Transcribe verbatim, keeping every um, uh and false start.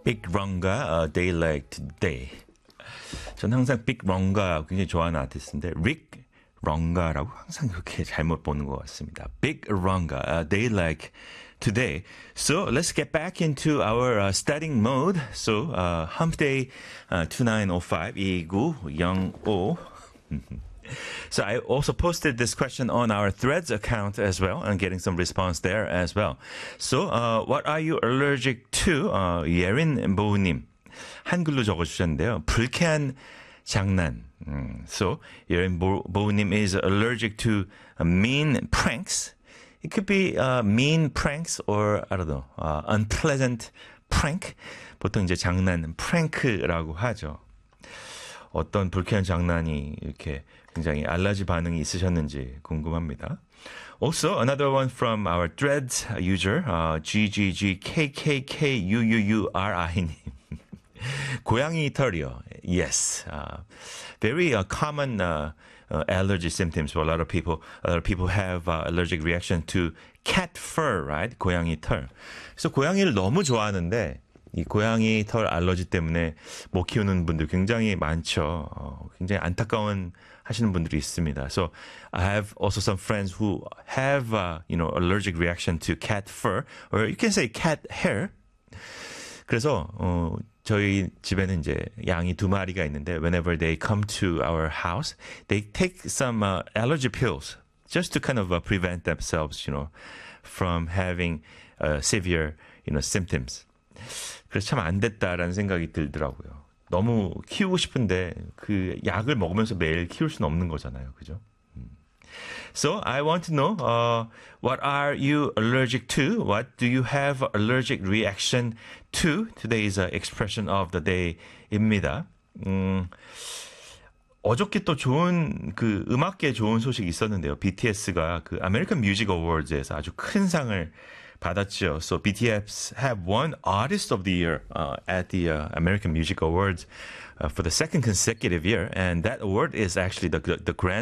Big Runga, A Day Like Today. 저는 항상 Big Runga 굉장히 좋아하는 아티스트인데 Rick Runga라고 항상 그렇게 잘못 보는 것 같습니다. Big Runga, A Day Like Today. So let's get back into our uh, studying mode. So uh, Hump Day uh, two nine zero five 이구영오. So I also posted this question on our Threads account as well and getting some response there as well. So uh, what are you allergic to? Uh, 예린 보우님 한글로 적어주셨는데요. 불쾌한 장난. Mm. So 예린 보우님 is allergic to uh, mean pranks. It could be uh, mean pranks or I don't know uh, unpleasant prank. 보통 이제 장난 prank라고 하죠. 어떤 불쾌한 장난이 이렇게 굉장히 알러지 반응이 있으셨는지 궁금합니다. Also, another one from our Threads user, uh, GGGKKKUUURI님. 고양이 털이요. Yes. Uh, very uh, common uh, uh, allergy symptoms for a lot of people. A lot of people have uh, allergic reaction to cat fur, right? 고양이 털. 그래서 고양이를 너무 좋아하는데 이 고양이 털 알러지 때문에 못 키우는 분들 굉장히 많죠. 어, 굉장히 안타까운 하시는 분들이 있습니다. So I have also some friends who have, uh, you know, allergic reaction to cat fur, or you can say cat hair. 그래서 어, 저희 집에는 이제 양이 두 마리가 있는데 whenever they come to our house, they take some uh, allergy pills just to kind of uh, prevent themselves, you know, from having uh, severe, you know, symptoms. 그래서 참 안 됐다라는 생각이 들더라고요. 너무 키우고 싶은데 그 약을 먹으면서 매일 키울 수는 없는 거잖아요. 그죠? So I want to know uh, what are you allergic to? What do you have allergic reaction to? Today's uh, expression of the day입니다. 음, 어저께 또 좋은 그 음악계 좋은 소식이 있었는데요. 비티에스가 그 American Music Awards에서 아주 큰 상을 받았죠. So B T S have won Artist of the Year uh, at the uh, American Music Awards uh, for the second consecutive year, and that award is actually the the grand